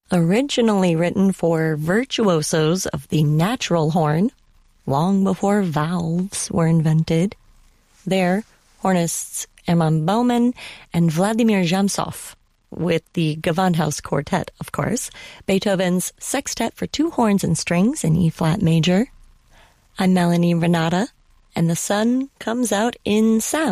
Originally written for virtuosos of the natural horn, long before valves were invented. There, hornists Hermann Baumann and Vladimir Zhamsov, with the Gewandhaus Quartet, of course, Beethoven's Sextet for two horns and strings in E-flat major. I'm Melanie Renata, and the sun comes out in sound.